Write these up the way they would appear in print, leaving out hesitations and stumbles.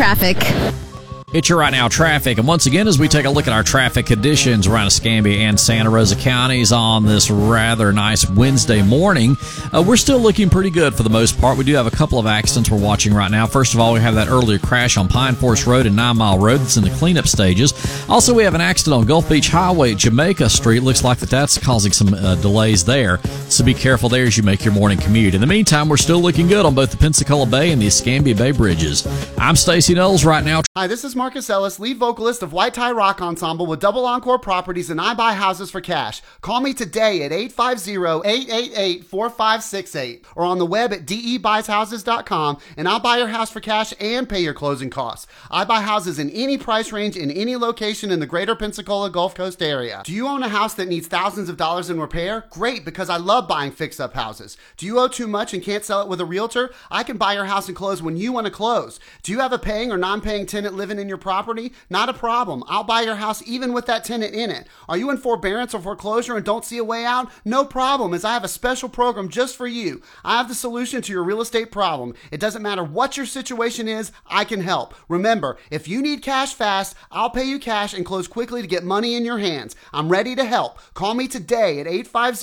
traffic. It's your Right Now traffic. And once again, as we take a look at our traffic conditions around Escambia and Santa Rosa counties on this rather nice Wednesday morning, we're still looking pretty good for the most part. We do have a couple of accidents we're watching right now. First of all, we have that earlier crash on Pine Forest Road and 9 Mile Road that's in the cleanup stages. Also, we have an accident on Gulf Beach Highway at Jamaica Street. Looks like that's causing some delays there. So be careful there as you make your morning commute. In the meantime, we're still looking good on both the Pensacola Bay and the Escambia Bay bridges. I'm Stacey Knowles, Right Now. Hi, this is Marcus Ellis, lead vocalist of White Tie Rock Ensemble with Double Encore Properties, and I buy houses for cash. Call me today at 850-888-4568 or on the web at debuys.houses.com, and I'll buy your house for cash and pay your closing costs. I buy houses in any price range in any location in the greater Pensacola Gulf Coast area. Do you own a house that needs thousands of dollars in repair? Great, because I love buying fix-up houses. Do you owe too much and can't sell it with a realtor? I can buy your house and close when you want to close. Do you have a paying or non-paying tenant living in your property? Not a problem. I'll buy your house even with that tenant in it. Are you in forbearance or foreclosure and don't see a way out? No problem, as I have a special program just for you. I have the solution to your real estate problem. It doesn't matter what your situation is, I can help. Remember, if you need cash fast, I'll pay you cash and close quickly to get money in your hands. I'm ready to help. Call me today at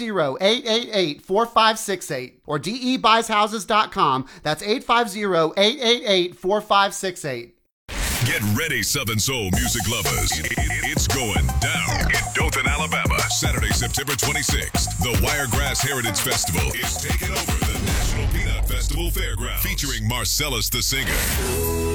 850-888-4568 or debuys.houses.com. That's 850-888-4568. Get ready, Southern Soul music lovers. It's going down in Dothan, Alabama. Saturday, September 26th. The Wiregrass Heritage Festival is taking over the National Peanut Festival Fairgrounds, featuring Marcellus the Singer.